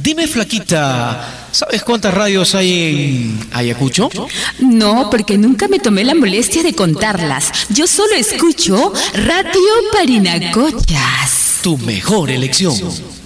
Dime, flaquita, ¿sabes cuántas radios hay en Ayacucho? No, porque nunca me tomé la molestia de contarlas. Yo solo escucho Radio Parinacochas. Tu mejor elección.